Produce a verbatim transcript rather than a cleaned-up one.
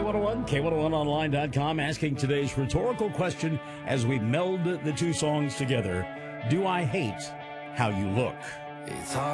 one oh one, K one oh one online dot com, asking today's rhetorical question as we meld the two songs together. Do I hate how you look? It's hard.